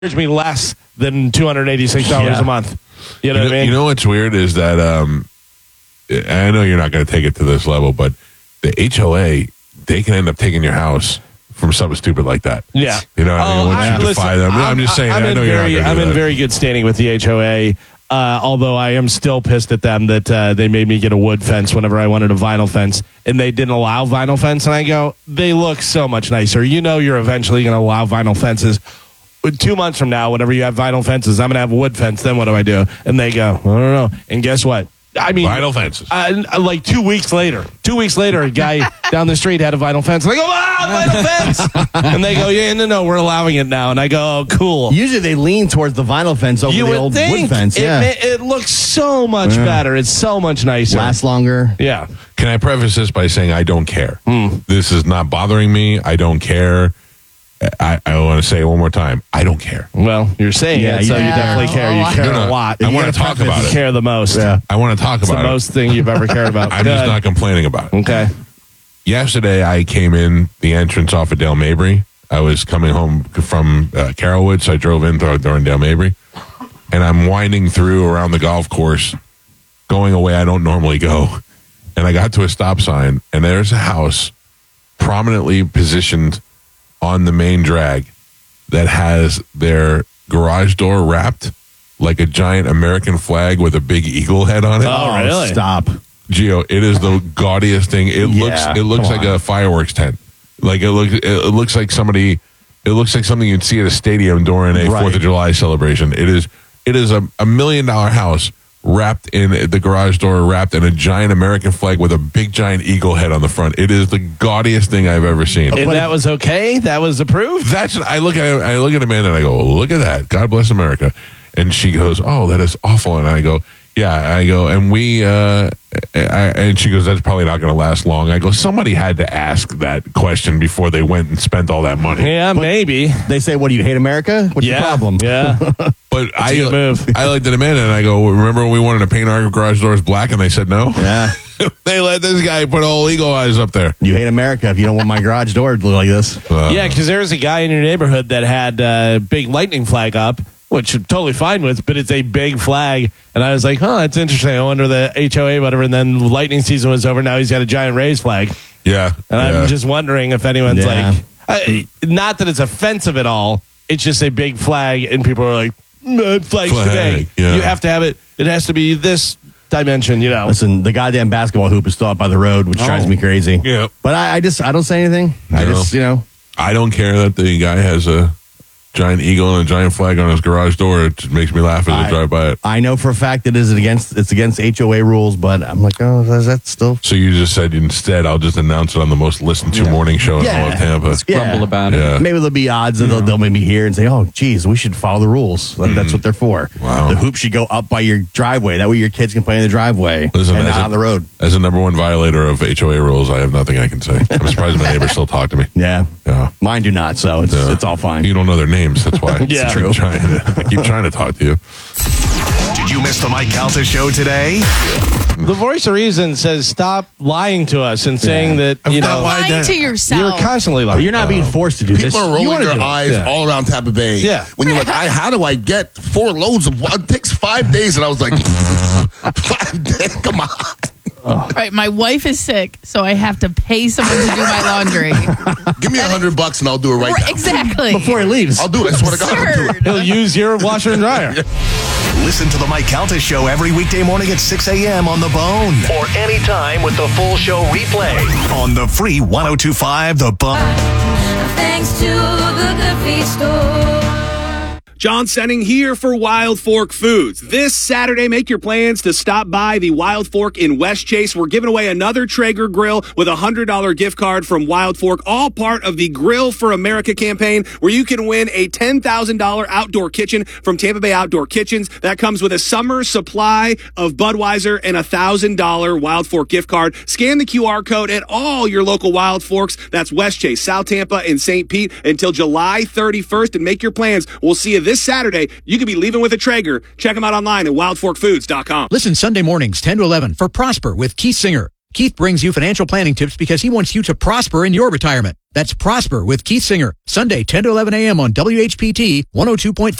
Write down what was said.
charge me less than $286 a month. You know what I mean? You know what's weird is that I know you're not going to take it to this level, but the HOA, they can end up taking your house from something stupid like that. Yeah. You know what I mean? Once you defy them. I'm just saying, I know you're not going to do that. I'm in very good standing with the HOA, although I am still pissed at them that they made me get a wood fence whenever I wanted a vinyl fence, and they didn't allow vinyl fence. And I go, they look so much nicer. You know you're eventually going to allow vinyl fences. 2 months from now, whenever you have vinyl fences, I'm going to have a wood fence. Then what do I do? And they go, I don't know. And guess what? I mean, vinyl fences. Like 2 weeks later, a guy down the street had a vinyl fence. And I go, vinyl fence! And they go, yeah, no, we're allowing it now. And I go, oh, cool. Usually they lean towards the vinyl fence over the old wood fence. It looks so much better. It's so much nicer. Lasts longer. Yeah. Can I preface this by saying I don't care? This is not bothering me. I don't care. I want to say it one more time. I don't care. Well, you're saying it, so you definitely care. You care a lot. I want to talk about it. You care the most. Yeah. I want to talk about it. It's the most thing you've ever cared about. I'm just not complaining about it. Okay. Yesterday, I came in the entrance off of Dale Mabry. I was coming home from Carrollwood, so I drove in during Dale Mabry. And I'm winding through around the golf course, going away I don't normally go. And I got to a stop sign, and there's a house prominently positioned on the main drag that has their garage door wrapped like a giant American flag with a big eagle head on it. Oh, really? Stop. Gio, it is the gaudiest thing. It looks like a fireworks tent. Like it looks like something you'd see at a stadium during a 4th of July celebration. It is a $1 million house wrapped in the garage door, wrapped in a giant American flag with a big giant eagle head on the front. It is the gaudiest thing I've ever seen. And that was okay? That was approved? I look at Amanda and I go, look at that. God bless America. And she goes, oh, that is awful. And I go, yeah. I go, and and she goes, that's probably not going to last long. I go, somebody had to ask that question before they went and spent all that money. Yeah, maybe. They say, what, do you hate America? What's your problem? Yeah. But I looked at Amanda and I go, remember when we wanted to paint our garage doors black and they said no? Yeah. They let this guy put all eagle eyes up there. You hate America if you don't want my garage door to look like this. Yeah, because there's a guy in your neighborhood that had a big lightning flag up, which I'm totally fine with, but it's a big flag. And I was like, that's interesting. I wonder the HOA, whatever. And then lightning season was over. Now he's got a giant raised flag. Yeah. And I'm just wondering if anyone's not that it's offensive at all. It's just a big flag. And people are like, flags today. Yeah. You have to have it. It has to be this dimension, Listen, the goddamn basketball hoop is still up by the road, which drives me crazy. Yeah. But I don't say anything. I don't care that the guy has a giant eagle and a giant flag on his garage door. It just makes me laugh as I drive by it. I know for a fact that it's against HOA rules, but I'm like, is that still? So you just said instead I'll just announce it on the most listened to morning show in all of Tampa. Grumble about it. Yeah. Maybe there'll be odds that they'll maybe hear and say, oh, geez, we should follow the rules. That's what they're for. Wow. The hoop should go up by your driveway. That way your kids can play in the driveway and not on the road. As a number one violator of HOA rules, I have nothing I can say. I'm surprised my neighbors still talk to me. Yeah. Yeah. Mine do not, so it's all fine. You don't know their names, that's why. Yeah. It's true. I keep trying to talk to you. Did you miss the Mike Calta show today? The voice of reason says stop lying to us and saying that, lying to yourself. You're constantly lying. You're not being forced to do this. People are rolling their eyes all around Tampa Bay. Yeah. When you're like, how do I get 4 loads of what? It takes 5 days. And I was like, 5 days? Come on. All right, my wife is sick, so I have to pay someone to do my laundry. Give me $100 and I'll do it right now. Exactly. Before he leaves. I'll do it. I swear to God, I'll do it. He'll use your washer and dryer. Listen to the Mike Calta Show every weekday morning at 6 a.m. on The Bone. Or anytime with the full show replay on the free 102.5 The Bone. Thanks to the Good Feet Store. John Senning here for Wild Fork Foods. This Saturday, make your plans to stop by the Wild Fork in West Chase. We're giving away another Traeger grill with a $100 gift card from Wild Fork, all part of the Grill for America campaign, where you can win a $10,000 outdoor kitchen from Tampa Bay Outdoor Kitchens. That comes with a summer supply of Budweiser and a $1,000 Wild Fork gift card. Scan the QR code at all your local Wild Forks. That's West Chase, South Tampa, and St. Pete until July 31st. And make your plans. We'll see you this Saturday. You could be leaving with a Traeger. Check them out online at wildforkfoods.com. Listen Sunday mornings 10 to 11 for Prosper with Keith Singer. Keith brings you financial planning tips because he wants you to prosper in your retirement. That's Prosper with Keith Singer, Sunday 10 to 11 a.m. on WHPT 102.5.